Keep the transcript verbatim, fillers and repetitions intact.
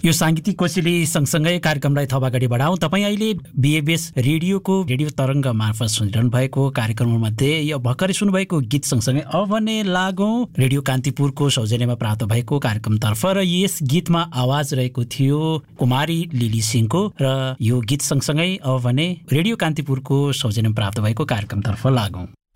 यो साङ्गीतिक कोसेली सँगसँगै कार्यक्रमलाई थप अगाडि बढाउँ। तपाईँ अहिले बिएबीएस रेडियोको रेडियो तरङ्ग मार्फत सुनिरहनु भएको कार्यक्रममध्ये यो भर्खरै सुन्नुभएको गीत सँगसँगै अब भने लागौँ रेडियो कान्तिपुरको सौजन्यमा प्राप्त भएको कार्यक्रमतर्फ। र यस गीतमा आवाज रहेको थियो कुमारी लिली सिंहको। र यो गीत सँगसँगै अब भने रेडियो कान्तिपुरको सौजन्यमा प्राप्त भएको कार्यक्रमतर्फ लागौँ।